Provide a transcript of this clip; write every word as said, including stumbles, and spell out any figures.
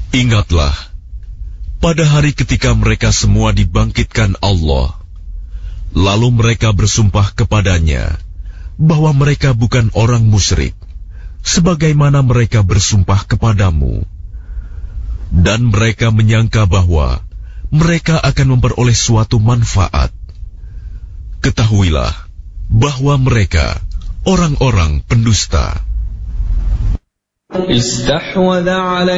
Ingatlah, pada hari ketika mereka semua dibangkitkan Allah, lalu mereka bersumpah kepadanya bahwa mereka bukan orang musyrik, sebagaimana mereka bersumpah kepadamu. Dan mereka menyangka bahwa mereka akan memperoleh suatu manfaat. Ketahuilah bahwa mereka orang-orang pendusta. استحوذ عليه